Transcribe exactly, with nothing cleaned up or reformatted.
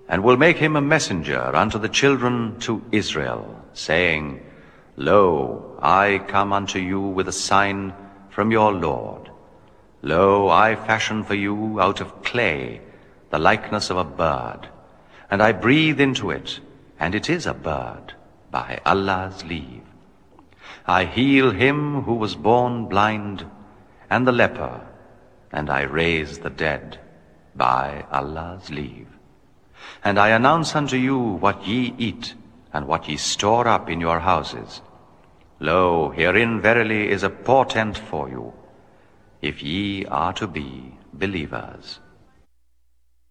and will make him a messenger unto the children to Israel, saying, Lo, I come unto you with a sign from your Lord. Lo, I fashion for you out of clay the likeness of a bird, and I breathe into it, and it is a bird, by Allah's leave. I heal him who was born blind, and the leper, and I raise the dead, by Allah's leave. And I announce unto you what ye eat, and what ye store up in your houses. Lo, herein verily is a portent for you, if ye are to be believers.